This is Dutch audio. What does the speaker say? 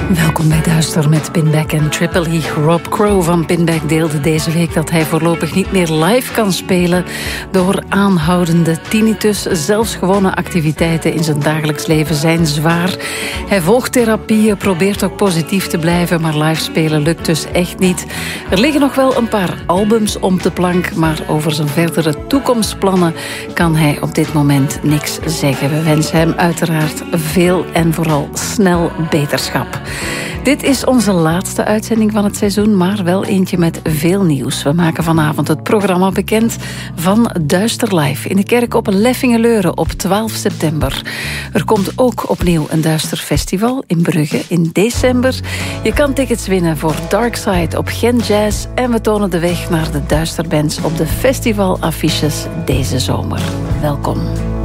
Welkom bij Duister met Pinback en Triple E. Rob Crow van Pinback deelde deze week dat hij voorlopig niet meer live kan spelen door aanhoudende tinnitus. Zelfs gewone activiteiten in zijn dagelijks leven zijn zwaar. Hij volgt therapieën, probeert ook positief te blijven, maar live spelen lukt dus echt niet. Er liggen nog wel een paar albums om de plank, maar over zijn verdere toekomstplannen kan hij op dit moment niks zeggen. We wensen hem uiteraard veel en vooral snel beterschap. Dit is onze laatste uitzending van het seizoen, maar wel eentje met veel nieuws. We maken vanavond het programma bekend van Duister Live in de kerk op Leffingeleuren op 12 september. Er komt ook opnieuw een Duister Festival in Brugge in december. Je kan tickets winnen voor Darkside op Gent Jazz en we tonen de weg naar de Duisterbands op de festivalaffiches deze zomer. Welkom.